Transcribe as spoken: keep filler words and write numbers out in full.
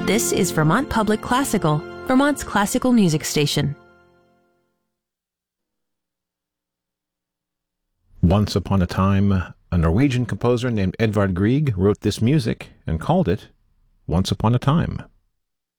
This is Vermont Public Classical, Vermont's classical music station. Once upon a time, a Norwegian composer named Edvard Grieg wrote this music and called it Once Upon a Time.